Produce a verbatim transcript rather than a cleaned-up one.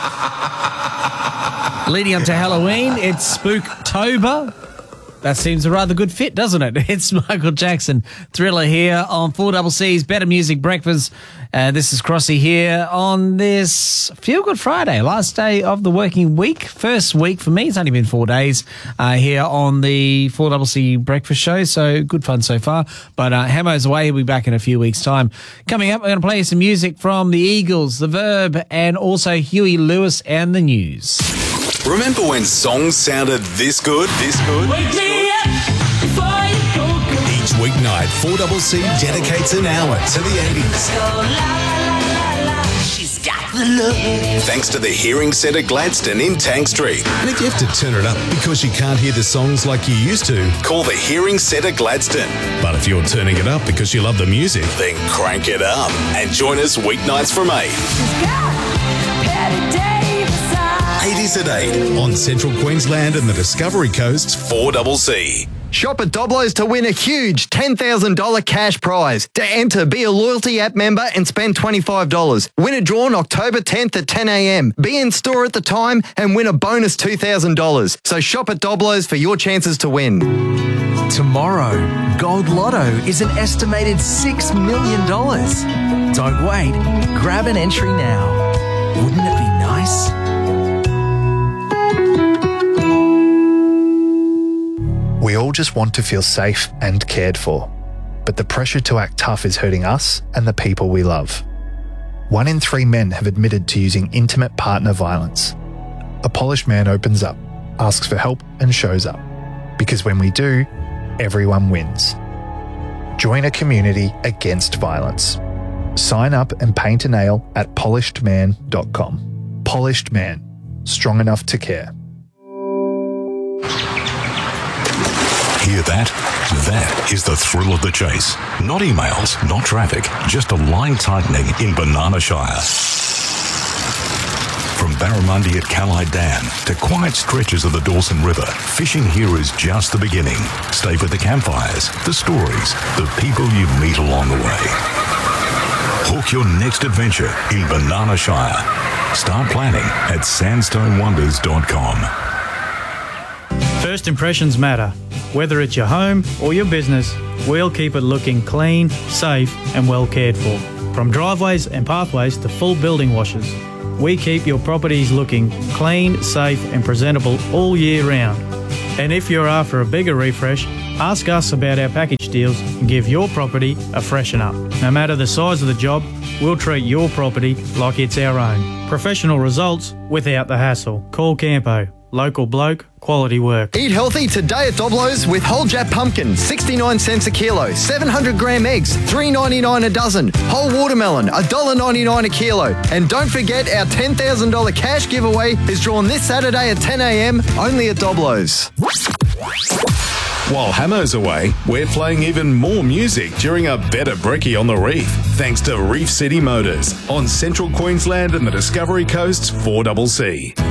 Leading up to Halloween, it's Spooktober. That seems a rather good fit, doesn't it? It's Michael Jackson, Thriller here on four C C's Better Music Breakfast. Uh, this is Crossy here on this Feel Good Friday, last day of the working week. First week for me. It's only been four days uh, here on the four C C Breakfast Show, so good fun so far. But uh, Hamo's away. He'll be back in a few weeks' time. Coming up, we're going to play you some music from the Eagles, The Verb, and also Huey Lewis and the News. Remember when songs sounded this good? This good? Wake me up before you go, go. Each weeknight, four C C dedicates an hour to the eighties. Go la la la la, she's got the look. Thanks to the Hearing Centre Gladstone in Tank Street. And if you have to turn it up because you can't hear the songs like you used to, call the Hearing Centre Gladstone. But if you're turning it up because you love the music, then crank it up and join us weeknights from eight. She's got Patty Davis. eighties at eight on Central Queensland and the Discovery Coast's four C C. Shop at Doblo's to win a huge ten thousand dollars cash prize. To enter, be a Loyalty app member and spend twenty-five dollars. Win a draw on October tenth at ten a.m. Be in store at the time and win a bonus two thousand dollars. So shop at Doblo's for your chances to win. Tomorrow, Gold Lotto is an estimated six million dollars. Don't wait. Grab an entry now. Wouldn't it be nice? We all just want to feel safe and cared for, but the pressure to act tough is hurting us and the people we love. One in three men have admitted to using intimate partner violence. A polished man opens up, asks for help and shows up. Because when we do, everyone wins. Join a community against violence. Sign up and paint a nail at polished man dot com. Polished Man, strong enough to care. Hear that? That is the thrill of the chase. Not emails, not traffic, just a line tightening in Banana Shire. From Barramundi at Callide Dam to quiet stretches of the Dawson River, fishing here is just the beginning. Stay for the campfires, the stories, the people you meet along the way. Hook your next adventure in Banana Shire. Start planning at sandstone wonders dot com. First impressions matter. Whether it's your home or your business, we'll keep it looking clean, safe and well cared for. From driveways and pathways to full building washes, we keep your properties looking clean, safe and presentable all year round. And if you're after a bigger refresh, ask us about our package deals and give your property a freshen up. No matter the size of the job, we'll treat your property like it's our own. Professional results without the hassle. Call Campo. Local bloke, quality work. Eat healthy today at Doblo's with whole Jap pumpkin, sixty-nine cents a kilo. seven hundred gram eggs, three ninety-nine a dozen. Whole watermelon, one dollar ninety-nine a kilo. And don't forget our ten thousand dollars cash giveaway is drawn this Saturday at ten a.m. only at Doblo's. While Hamo's away, we're playing even more music during a better brekkie on the reef, thanks to Reef City Motors on Central Queensland and the Discovery Coast's four C C.